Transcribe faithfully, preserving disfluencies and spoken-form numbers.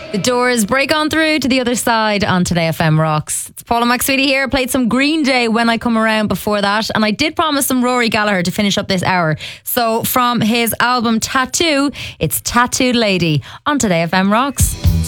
The Doors break on through to the other side on Today F M Rocks. It's Paula McSweety here. Played some Green Day When I Come Around before that, and I did promise some Rory Gallagher to finish up this hour. So from his album Tattoo, it's Tattooed Lady on Today F M Rocks.